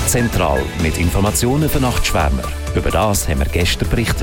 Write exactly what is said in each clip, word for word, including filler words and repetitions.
Zentral mit Informationen für Nachtschwärmer. Über das haben wir gestern berichtet.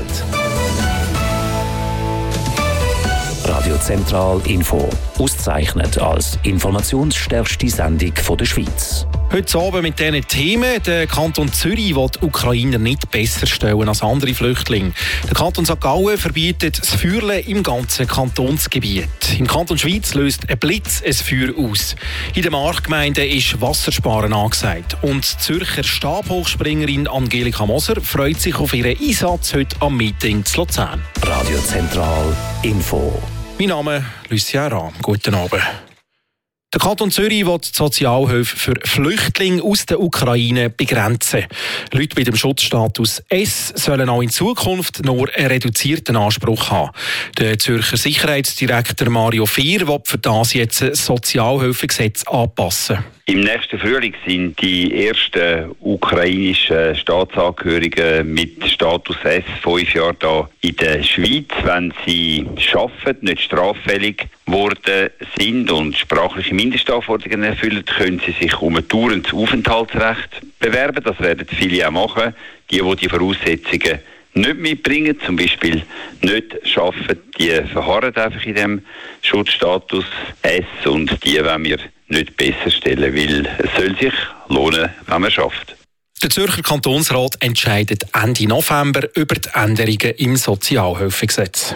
Radio Zentral Info. Ausgezeichnet als informationsstärkste Sendung der Schweiz. Heute Abend mit diesen Themen. Der Kanton Zürich will die Ukrainer nicht besser stellen als andere Flüchtlinge. Der Kanton Sankt Gallen verbietet das Feuerle im ganzen Kantonsgebiet. Im Kanton Schweiz löst ein Blitz ein Feuer aus. In den Marktgemeinden ist Wassersparen angesagt. Und die Zürcher Stabhochspringerin Angelika Moser freut sich auf ihren Einsatz heute am Meeting zu Luzern. Radio Zentral Info. Mein Name ist Lucien Rahm. Guten Abend. Der Kanton Zürich will die Sozialhilfe für Flüchtlinge aus der Ukraine begrenzen. Leute mit dem Schutzstatus S sollen auch in Zukunft nur einen reduzierten Anspruch haben. Der Zürcher Sicherheitsdirektor Mario Fehr will für das jetzt das Sozialhilfegesetz anpassen. Im nächsten Frühling sind die ersten ukrainischen Staatsangehörigen mit Status S fünf Jahre da in der Schweiz. Wenn sie arbeiten, nicht straffällig geworden sind und sprachliche Mindestanforderungen erfüllen, können sie sich um ein dauerndes Aufenthaltsrecht bewerben. Das werden viele auch machen. Die, die die Voraussetzungen nicht mitbringen, zum Beispiel nicht arbeiten, die verharren einfach in dem Schutzstatus S und die wollen wir nicht besser stellen, weil es soll sich lohnen, wenn man schafft. Der Zürcher Kantonsrat entscheidet Ende November über die Änderungen im Sozialhilfegesetz.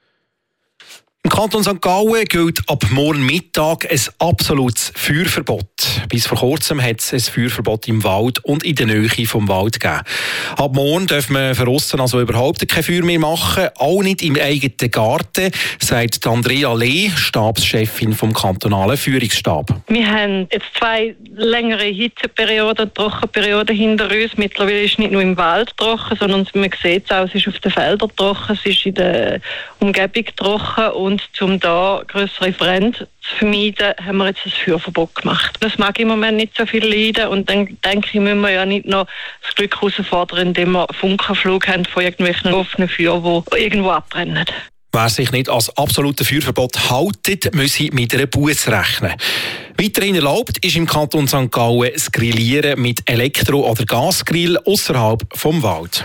Im Kanton Sankt Gallen gilt ab morgen Mittag ein absolutes Feuerverbot. Bis vor kurzem hat es ein Feuerverbot im Wald und in der Nähe vom Wald gegeben. Ab morgen darf man draussen also überhaupt kein Feuer mehr machen, auch nicht im eigenen Garten, sagt Andrea Lee, Stabschefin vom kantonalen Führungsstab. Wir haben jetzt zwei längere Hitzeperioden, Trockenperioden hinter uns. Mittlerweile ist es nicht nur im Wald trocken, sondern man sieht es auch, es ist auf den Feldern trocken, es ist in der Umgebung trocken. Und um da grössere Brände zu vermeiden, haben wir jetzt ein Feuerverbot gemacht. Das mag im Moment nicht so viel leiden und dann denke ich, müssen wir ja nicht noch das Glück herausfordern, indem wir Funkenflug haben von irgendwelchen offenen Feuern, die irgendwo abbrennen. Wer sich nicht als absolutes Feuerverbot hält, müsse mit einer Busse rechnen. Weiterhin erlaubt ist im Kanton Sankt Gallen das Grillieren mit Elektro- oder Gasgrill ausserhalb vom Wald.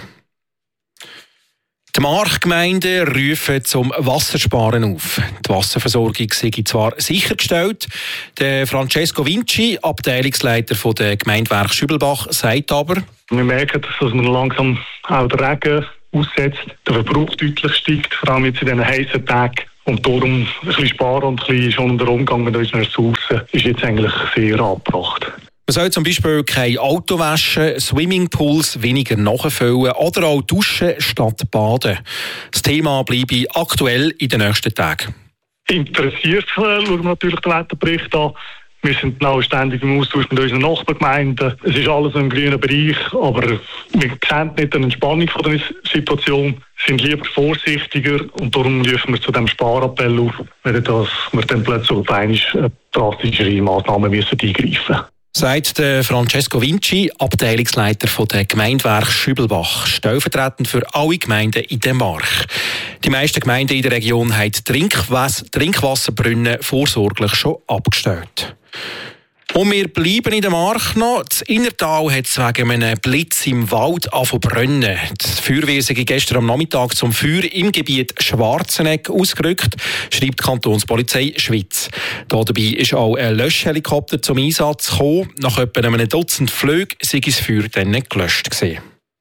Die Marktgemeinden rufen zum Wassersparen auf. Die Wasserversorgung sei zwar sichergestellt, der Francesco Vinci, Abteilungsleiter der Gemeindewerk Schübelbach, sagt aber: Wir merken, dass man langsam auch den Regen aussetzt, der Verbrauch deutlich steigt, vor allem jetzt in diesen heißen Tagen. Und darum ein bisschen sparen und ein bisschen schon der Umgang mit unseren Ressourcen ist jetzt eigentlich sehr angebracht. Man soll zum Beispiel kein Auto waschen, Swimmingpools weniger nachfüllen oder auch duschen statt baden. Das Thema bleibe aktuell in den nächsten Tagen. Interessiert schauen wir natürlich den Wetterbericht an. Wir sind auch ständig im Austausch mit unseren Nachbargemeinden. Es ist alles im grünen Bereich, aber wir sehen nicht eine Entspannung von der Situation, sind lieber vorsichtiger und darum rufen wir zu diesem Sparappell auf, wenn dass wir dann plötzlich auf einmal drastischere Massnahmen müssen eingreifen müssen. Sagt Francesco Vinci, Abteilungsleiter der Gemeindewerk Schübelbach, stellvertretend für alle Gemeinden in der Mark. Die meisten Gemeinden in der Region haben Trinkwas- Trinkwasserbrunnen vorsorglich schon abgestellt. Und wir bleiben in der Mark noch. Das Innertal hat es wegen einem Blitz im Wald angefangen zu brennen. Die Feuerwehr sei gestern am Nachmittag zum Feuer im Gebiet Schwarzenegg ausgerückt, schreibt die Kantonspolizei Schweiz. Dabei ist auch ein Löschhelikopter zum Einsatz gekommen. Nach etwa einem Dutzend Flügen sei das Feuer dann gelöscht gewesen.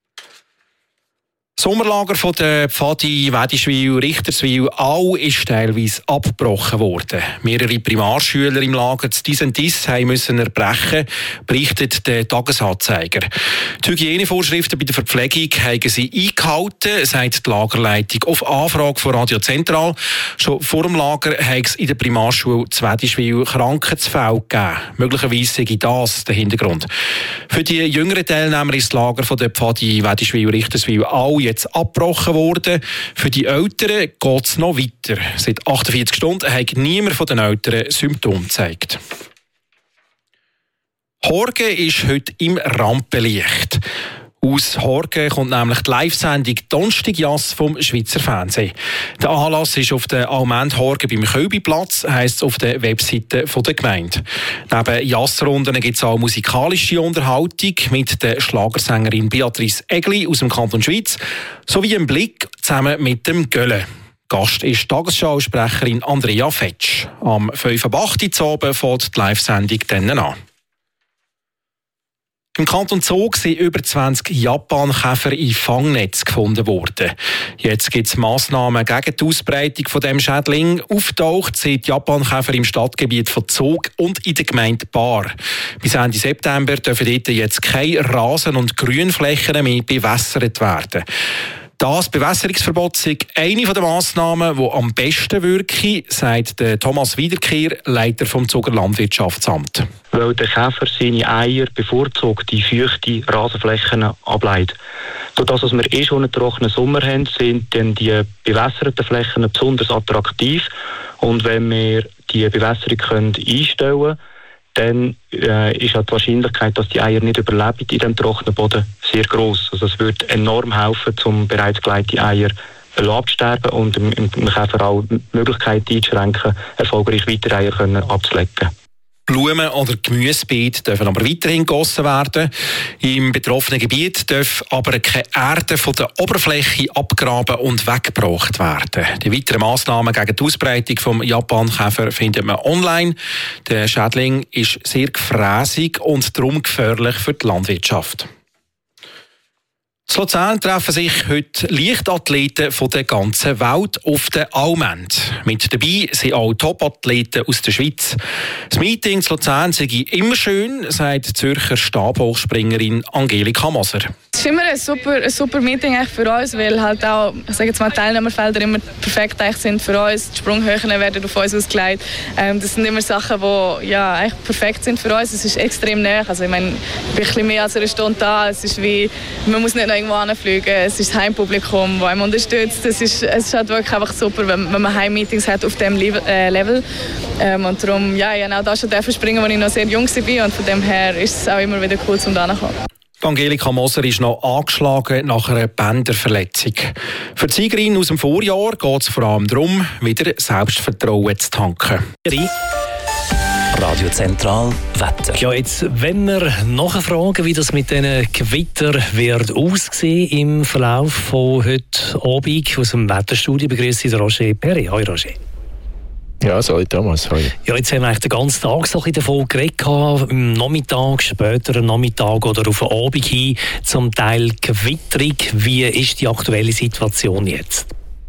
Das Sommerlager von der Pfadi, Wedischwil, Richterswil, all ist teilweise abgebrochen worden. Mehrere Primarschüler im Lager zu Disentis mussten erbrechen, berichtet der Tagesanzeiger. Die Hygienevorschriften bei der Verpflegung haben sie eingehalten, sagt die Lagerleitung auf Anfrage von Radio Zentral. Schon vor dem Lager hat es in der Primarschule zu Wedischwil Krankheitsfälle gegeben. Möglicherweise sei das der Hintergrund. Für die jüngeren Teilnehmer ist das Lager von der Pfadi, Wedischwil, Richterswil all jetzt abgebrochen worden. Für die Eltern geht es noch weiter. Seit achtundvierzig Stunden hat niemand von den Eltern Symptome gezeigt. Horgen ist heute im Rampenlicht. Aus Horgen kommt nämlich die Live-Sendung «Donnerstag Jass» vom Schweizer Fernsehen. Der Anlass ist auf der Almend Horgen beim Kölbiplatz, heisst es auf der Webseite der Gemeinde. Neben Jassrunden gibt es auch musikalische Unterhaltung mit der Schlagersängerin Beatrice Egli aus dem Kanton Schweiz sowie einem Blick zusammen mit dem Gölle. Gast ist Tagesschausprecherin Andrea Fetsch. Am fünf Uhr acht Uhr abends fängt die Live-Sendung dann an. Im Kanton Zug sind über zwanzig Japankäfer in Fangnetz gefunden worden. Jetzt gibt es Massnahmen gegen die Ausbreitung von dem Schädling. Auftaucht sind Japankäfer im Stadtgebiet von Zug und in der Gemeinde Baar. Bis Ende September dürfen dort jetzt keine Rasen- und Grünflächen mehr bewässert werden. Das Bewässerungsverbot sei eine der Massnahmen, die am besten wirken, sagt Thomas Wiederkehr, Leiter vom Zuger Landwirtschaftsamt. Weil der Käfer seine Eier bevorzugt die feuchten Rasenflächen ableitet. Durch das, dass wir eh schon einen trockenen Sommer haben, sind dann die bewässerten Flächen besonders attraktiv. Und wenn wir die Bewässerung können einstellen können, dann äh, ist die Wahrscheinlichkeit, dass die Eier nicht überleben in diesem trockenen Boden, sehr gross. Also es wird enorm helfen, um bereits gelegte Eier abzusterben und dem, dem Käfer auch die Möglichkeit einzuschränken, erfolgreich weitere Eier können abzulegen. Blumen- oder Gemüsebeete dürfen aber weiterhin gegossen werden. Im betroffenen Gebiet darf aber keine Erde von der Oberfläche abgegraben und weggebracht werden. Die weiteren Massnahmen gegen die Ausbreitung des Japankäfer findet man online. Der Schädling ist sehr gefräßig und darum gefährlich für die Landwirtschaft. In Luzern treffen sich heute Leichtathleten von der ganzen Welt auf der Almend. Mit dabei sind auch Topathleten aus der Schweiz. Das Meeting in Luzern sei immer schön, sagt die Zürcher Stabhochspringerin Angelika Moser. Es ist immer ein super, ein super Meeting für uns, weil halt auch, ich sage jetzt mal, die Teilnehmerfelder immer perfekt sind für uns. Die Sprunghöhen werden auf uns ausgelegt. Ähm, das sind immer Sachen, die ja, eigentlich perfekt sind für uns. Es ist extrem nah. Also, ich meine, ich bin ein bisschen mehr als eine Stunde da. Es ist wie, man muss nicht noch irgendwo hinfliegen. Es ist das Heimpublikum, das einem unterstützt. Es ist, es ist halt wirklich einfach super, wenn, wenn man Heimmeetings hat auf diesem Level. Ähm, und darum, ja, ich habe auch da schon springen, als ich noch sehr jung war. Und von dem her ist es auch immer wieder cool, um da zu kommen. Angelika Moser ist noch angeschlagen nach einer Bänderverletzung. Für die Siegerin aus dem Vorjahr geht es vor allem darum, wieder Selbstvertrauen zu tanken. Radio Zentral Wetter. Ja, jetzt, wenn wir nachfragen, wie das mit diesen Gewitter wird aussehen im Verlauf von heute Abend aus dem Wetterstudio, begrüße ich Roger Perry. Hallo Roger. Ja, sorry Thomas, hallo. Ja, jetzt haben wir den ganzen Tag so ein bisschen davon geredet, am Nachmittag, später am Nachmittag oder auf den Abend hin, zum Teil gewitterig. Wie ist die aktuelle Situation jetzt?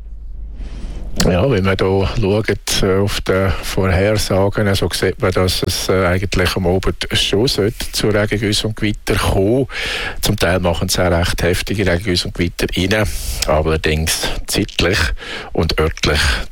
Ja, wenn man hier schaut, äh, auf die Vorhersagen, also sieht man, dass es äh, eigentlich am Abend schon sollte zu Regengüssen und Gewitter kommen. Zum Teil machen es auch recht heftige Regengüsse und Gewitter rein, allerdings zeitlich und örtlich